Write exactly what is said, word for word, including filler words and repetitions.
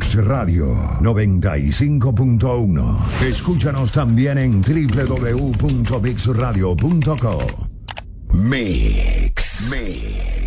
Mix Radio noventa y cinco punto uno. Escúchanos también en doble u doble u doble u punto mix radio punto co. Mix. Mix.